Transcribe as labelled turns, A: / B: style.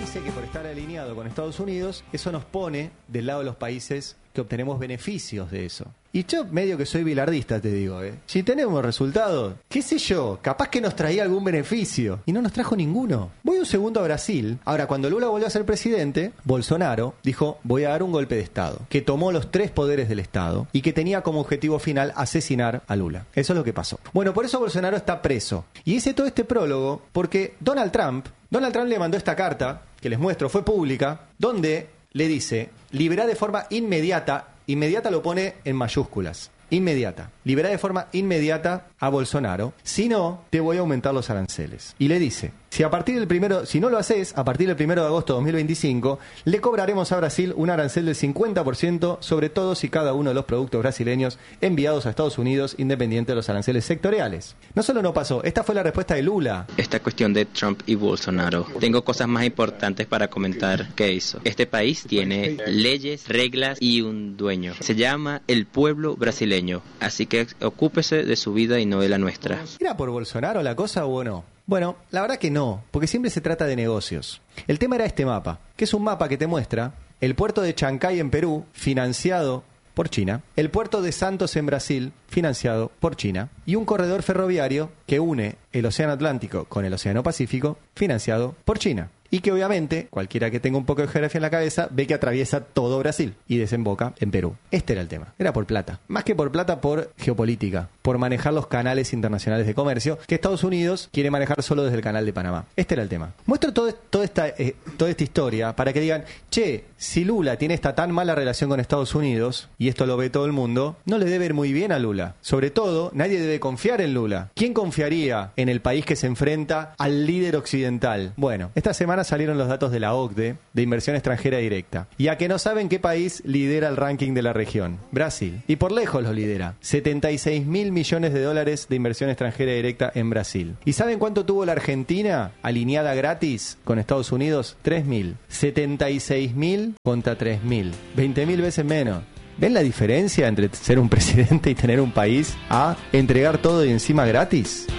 A: dice que por estar alineado con Estados Unidos, eso nos pone del lado de los países que obtenemos beneficios de eso. Y yo medio que soy bilardista, te digo, si tenemos resultados, qué sé yo, capaz que nos traía algún beneficio. Y no nos trajo ninguno. Voy un segundo a Brasil. Ahora, cuando Lula volvió a ser presidente, Bolsonaro dijo, voy a dar un golpe de Estado. Que tomó los 3 poderes del Estado y que tenía como objetivo final asesinar a Lula. Eso es lo que pasó. Bueno, por eso Bolsonaro está preso. Y hice todo este prólogo porque Donald Trump le mandó esta carta, que les muestro, fue pública, donde le dice, liberá de forma inmediata lo pone en mayúsculas, inmediata, liberá de forma inmediata a Bolsonaro, si no, te voy a aumentar los aranceles. Y le dice, si no lo haces, a partir del 1 de agosto de 2025, le cobraremos a Brasil un arancel del 50% sobre todos y cada uno de los productos brasileños enviados a Estados Unidos, independiente de los aranceles sectoriales. No solo no pasó, esta fue la respuesta de Lula.
B: Esta cuestión de Trump y Bolsonaro, tengo cosas más importantes para comentar que eso. Este país tiene leyes, reglas y un dueño. Se llama el pueblo brasileño, así que ocúpese de su vida y no de la nuestra.
A: ¿Era por Bolsonaro la cosa o no? Bueno, la verdad que no, porque siempre se trata de negocios. El tema era este mapa, que es un mapa que te muestra el puerto de Chancay en Perú, financiado por China, el puerto de Santos en Brasil, financiado por China, y un corredor ferroviario que une el Océano Atlántico con el Océano Pacífico, financiado por China. Y que obviamente, cualquiera que tenga un poco de geografía en la cabeza, ve que atraviesa todo Brasil y desemboca en Perú. Este era el tema, era por plata. Más que por plata, por geopolítica, por manejar los canales internacionales de comercio, que Estados Unidos quiere manejar solo desde el canal de Panamá. Este era el tema. Muestro toda esta historia para que digan, che, si Lula tiene esta tan mala relación con Estados Unidos, y esto lo ve todo el mundo, no le debe ir muy bien a Lula. Sobre todo, nadie debe confiar en Lula. ¿Quién confiaría en el país que se enfrenta al líder occidental? Bueno, esta semana salieron los datos de la OCDE de inversión extranjera directa. Y a que no saben qué país lidera el ranking de la región. Brasil. Y por lejos lo lidera. 76.000 millones de dólares de inversión extranjera directa en Brasil. ¿Y saben cuánto tuvo la Argentina alineada gratis con Estados Unidos? 3.000. 76.000 contra 3.000. 20.000 veces menos. ¿Ven la diferencia entre ser un presidente y tener un país a entregar todo y encima gratis?